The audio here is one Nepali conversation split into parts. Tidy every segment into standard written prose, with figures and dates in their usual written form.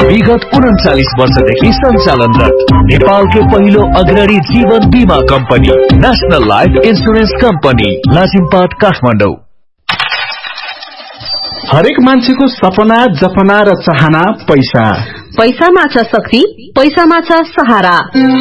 विगत 39 वर्षदेखि सञ्चालनरत नेपालकै पहिलो अग्रणी जीवन बीमा company national life insurance company Lazimpat Kathmandu. हरेक मान्छेको सपना जपना र चाहना पैसा। पैसामा छ शक्ति, पैसामा छ सहारा।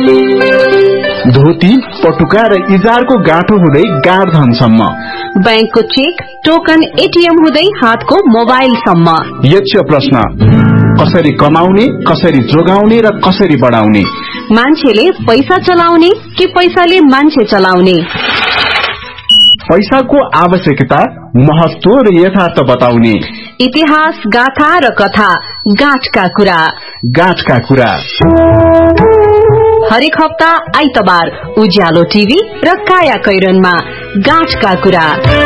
धोती पटुका र इजारको गाँठो हुँदै गाडधनसम्म, बैंकको चेक टोकन एटीएम हुँदै हातको मोबाइलसम्म। यक्ष प्रश्न, कसरी कमाउने, कसरी जोगाउने र कसरी बढाउने? मान्छेले पैसा चलाउने कि पैसाले मान्छे चलाउने? पैसाको आवश्यकता, महत्व र यथार्थ बताउने। इतिहास, गाथा र कथा, गाँठका कुरा। गाँठका कुरा हरेक हप्ता आइतबार उज्यालो टिभी र काया कैरनमा गाँठका कुरा।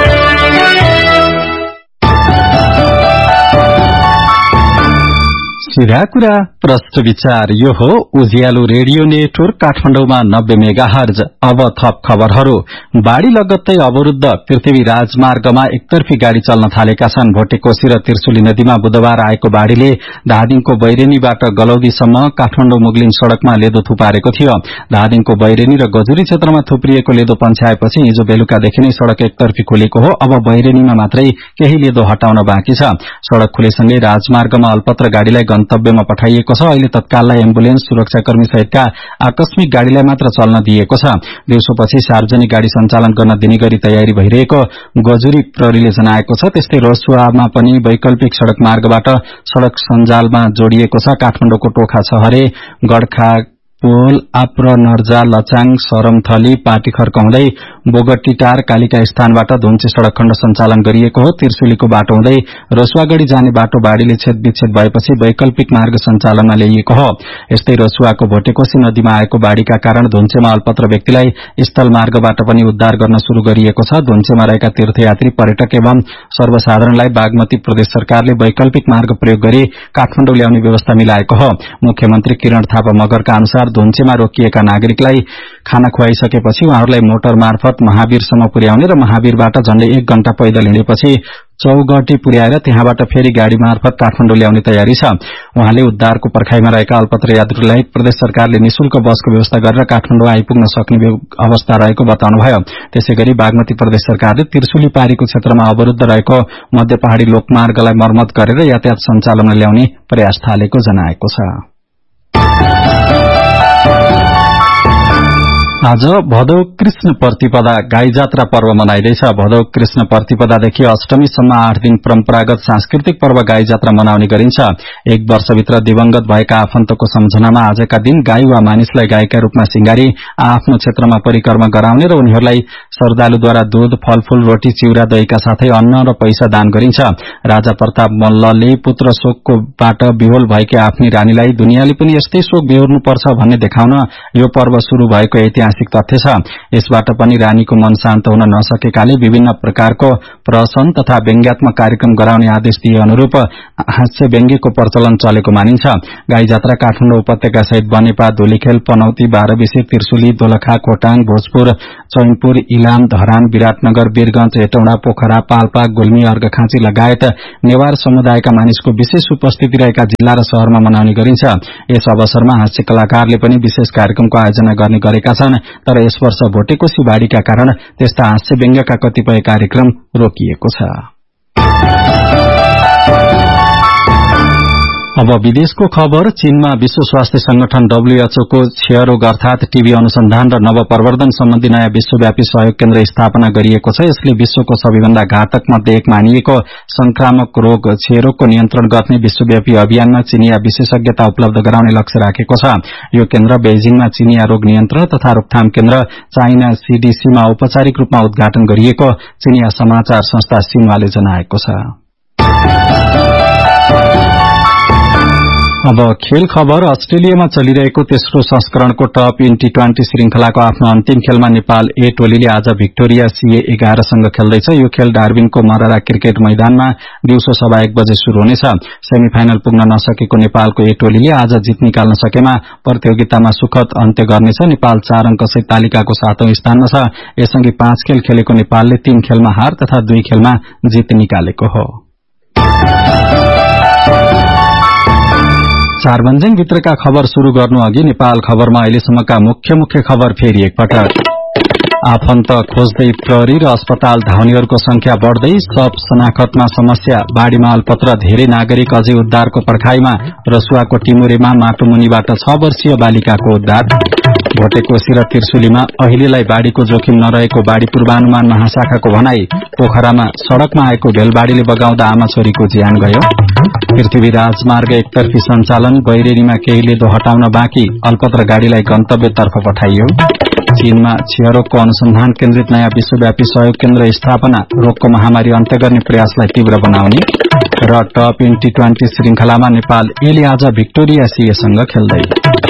सीधा कुरा प्रश्न विचार। यो हो उज्यालो रेडियो नेटवर्क काठमाडौँमा 90 मेगाहर्ज। अब थप खबरहरू। बाढ़ी लगत्तै अवरुद्ध पृथ्वी राजमार्गमा एकतर्फी गाड़ी चल्न थालेका छन्। भोटेकोशी र त्रिशुली नदीमा बुधबार आएको बाढ़ीले धादिङको बैरेनीबाट गलौदीसम्म काठमाडौँ मुगलिन सड़कमा लेदो थुपारेको थियो। धादिङको बैरेनी र गजुरी क्षेत्रमा थुप्रिएको लेदो पन्छाएपछि हिजो बेलुकादेखि नै सड़क एकतर्फी खोलेको हो। अब बैरेनीमा मात्रै केही लेदो हटाउन बाँकी छ। सड़क खुलेसँगै राजमार्गमा अल्पत्र गाड़ीलाई गन्तव्यमा पठाइएको छ। अहिले तत्काललाई एम्बुलेन्स, सुरक्षाकर्मी सहितका आकस्मिक गाड़ीलाई मात्र चल्न दिएको छ। दिउँसोपछि सार्वजनिक गाड़ी सञ्चालन गर्न दिने गरी तयारी भइरहेको गजुरी प्रहरीले जनाएको छ। त्यस्तै रसुवामा पनि वैकल्पिक सड़क मार्गबाट सड़क सञ्जालमा जोडिएको छ। काठमाडौँको टोखा छहरे, गडखा पोल, आप्र, नर्जा, लचाङ, सरमथली, पाटीखर्क हुँदै बोगटीटार, कालिका स्थानबाट धुन्चे सड़क खण्ड सञ्चालन गरिएको हो। त्रिशुलीको बाटो हुँदै रसुवागढ़ी जाने बाटो बाढ़ीले छेदविच्छेद भएपछि वैकल्पिक मार्ग सञ्चालनमा ल्याइएको हो। यस्तै रसुवाको भोटेकोशी नदीमा आएको बाढ़ीका कारण धुन्चेमा अल्पत्र व्यक्तिलाई स्थल मार्गबाट पनि उद्धार गर्न शुरू गरिएको छ। धुन्चेमा रहेका तीर्थयात्री, पर्यटक एवं सर्वसाधारणलाई बागमती प्रदेश सरकारले वैकल्पिक मार्ग प्रयोग गरी काठमाडौँ ल्याउने व्यवस्था मिलाएको हो। मुख्यमन्त्री किरण थापा मगरका अनुसार धुन्चेमा रोकिएका नागरिकलाई खाना खुवाइसकेपछि उहाँहरूलाई मोटर मार्फत महावीरसम्म पुर्याउने र महावीरबाट झण्डै 1 घण्टा पैदल हिँडेपछि चौगटी पुर्याएर त्यहाँबाट फेरि गाड़ी मार्फत काठमाडौँ ल्याउने तयारी छ। उहाँले उद्धारको पर्खाइमा रहेका अल्पत्र यात्रुलाई प्रदेश सरकारले निशुल्क बसको व्यवस्था गरेर काठमाडौँ आइपुग्न सक्ने अवस्था रहेको बताउनुभयो। त्यसैगरी बागमती प्रदेश सरकारले त्रिशुली पारीको क्षेत्रमा अवरुद्ध रहेको मध्य पहाड़ी लोकमार्गलाई मर्मत गरेर यातायात सञ्चालनमा ल्याउने प्रयास थालेको जनाएको छ। आज भदौ कृष्ण प्रतिपदा गाई जात्रा पर्व मनाइँदैछ। भदौ कृष्ण प्रतिपदादेखि अष्टमीसम्म 8 दिन परम्परागत सांस्कृतिक पर्व गाई जात्रा मनाउने गरिन्छ। 1 वर्षभित्र दिवंगत भएका आफन्तको सम्झनामा आजका दिन गाई वा मानिसलाई गाईका रूपमा सिंगारी आफ्नो क्षेत्रमा परिक्रमा गराउने र उनीहरूलाई श्रद्धालुद्वारा दूध, फलफूल, रोटी, चिउरा, दहीका साथै अन्न र पैसा दान गरिन्छ। राजा प्रताप मल्लले पुत्र शोकबाट विह्वल भएकी आफ्नी रानीलाई दुनियाँले पनि यस्तै शोक बेहोर्नुपर्छ भन्ने देखाउन यो पर्व शुरू भएको ऐतिहासिक तथ्य छ। यसबाट पनि रानीको मन शान्त हुन नसकेकाले विभिन्न प्रकारको प्रहसन तथा व्यङ्ग्यात्मक कार्यक्रम गराउने आदेश दिए अनुरूप हास्य व्यङ्ग्यको प्रचलन चलेको मानिन्छ। गाई जात्रा काठमाडौँ उपत्यका सहित बनेपा, धुलीखेल, पनौती, बाह्रविसे, त्रिशुली, दोलखा, खोटाङ, भोजपुर, चैनपुर, इलाम, धरान, विराटनगर, वीरगंज, हेटौडा, पोखरा, पाल्पा, गुल्मी, अर्घाखाँची लगायत नेवार समुदायका मानिसको विशेष उपस्थिति रहेका जिल्ला र शहरमा मनाउने गरिन्छ। यस अवसरमा हास्य कलाकारले पनि विशेष कार्यक्रमको आयोजना गर्ने गरेका छन्। तर यस वर्ष भोटेकोशी बाढ़ीका कारण त्यस्ता हास्य व्यङ्ग्यका कतिपय कार्यक्रम रोकिएको छ। अब विदेशको खबर। चीनमा विश्व स्वास्थ्य संगठन WHO को क्षयरोग अर्थात टीबी अनुसन्धान र नवप्रवर्धन सम्बन्धी नयाँ विश्वव्यापी सहयोग केन्द्र स्थापना गरिएको छ। यसले विश्वको सबैभन्दा घातक मध्ये एक मानिएको संक्रामक रोग क्षयरोगको नियन्त्रण गर्ने विश्वव्यापी अभियानमा चिनिया विशेषज्ञता उपलब्ध गराउने लक्ष्य राखेको छ। यो केन्द्र बेइजिङमा चिनिया रोग नियन्त्रण तथा रोकथाम केन्द्र चाइना CDC मा औपचारिक रूपमा उद्घाटन गरिएको चिनिया समाचार संस्था सिन्हुवाले जनाएको छ। अब खेल खबर। अस्ट्रेलियामा चलिरहेको तेस्रो संस्करणको टप इन T20 श्रृंखलाको आफ्नो अन्तिम खेलमा नेपाल A टोलीले आज भिक्टोरिया CA11 सँग खेल्दैछ। यो खेल डार्बिनको मरारा क्रिकेट मैदानमा दिउँसो 1:15 बजे शुरू हुनेछ। सेमिफाइनल पुग्न नसकेको नेपालको A टोलीले आज जित निकाल्न सकेमा प्रतियोगितामा सुखद अन्त्य गर्नेछ। नेपाल 4 अंकसहित तालिकाको 7औं स्थानमा छ। यससँगै 5 खेल खेलेको नेपालले 3 खेलमा हार तथा 2 खेलमा जित निकालेको हो। चारबन्जङ भित्रका खबर शुरू गर्नु अघि नेपाल खबरमा अहिलेसम्मका मुख्य खबर फेरि एकपटक। आफन्त खोज्दै प्रहरी र अस्पताल धाउनेहरूको संख्या बढ़दै, सब शनाखतमा समस्या, बाढ़ीमा अल्पत्र धेरै नागरिक अझै उद्धारको पर्खाईमा। रसुवाको टिमुरेमा माटोमुनिबाट 6 वर्षीय बालिकाको उद्धार। भोटेकोशी र त्रिशुलीमा अहिलेलाई बाढ़ीको जोखिम नरहेको बाढ़ी पूर्वानुमान महाशाखाको भनाई। पोखरामा सड़कमा आएको भेलबाढ़ीले बगाउँदा आमा छोरीको ज्यान गयो। पृथ्वी राजमार्ग एकतर्फी सञ्चालन, बैरेनीमा केहीले हटाउन बाँकी, अल्पत्र गाड़ीलाई गन्तव्यतर्फ पठाइयो। चीनमा क्षयरोगको अनुसन्धान केन्द्रित नयाँ विश्वव्यापी सहयोग केन्द्र स्थापना, रोगको महामारी अन्त्य गर्ने प्रयासलाई तीव्र बनाउने। र टप T20 श्रृंखलामा नेपाल एले आज भिक्टोरिया सीएसँग खेल्दै।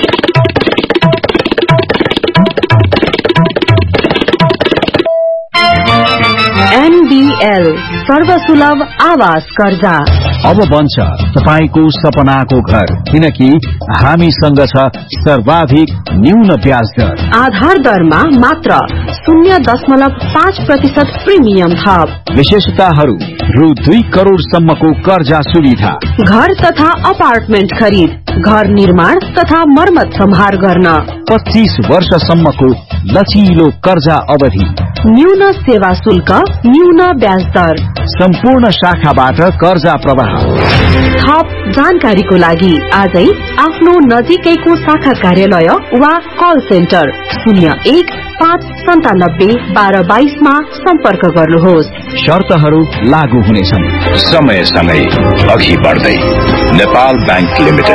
NBL सर्वसुलभ आवास कर्जा अब बन्छ तपाईको सपनाको घर, किनकि हामीसँग छ सर्वाधिक न्यून ब्याज दर। आधार दरमा मात्र 0.5% प्रिमियम थप। विशेषताहरू: रु 2 करोड़सम्मको कर्जा सुविधा, घर तथा अपार्टमेन्ट खरिद, घर निर्माण तथा मर्मत सम्हार गर्न, 25 वर्षसम्मको लचिलो कर्जा अवधि, न्यून सेवा शुल्क, न्यून ब्याज दर, सम्पूर्ण शाखाबाट कर्जा प्रवाह। थप जानकारीको लागि आजै आफ्नो नजिकैको शाखा कार्यालय वा कल सेन्टर 01-597-1222 मा सम्पर्क गर्नुहोस्। शर्तहरू लागू हुनेछन्। समय सँगै अघि बढ्दै नेपाल बैंक लिमिटेड।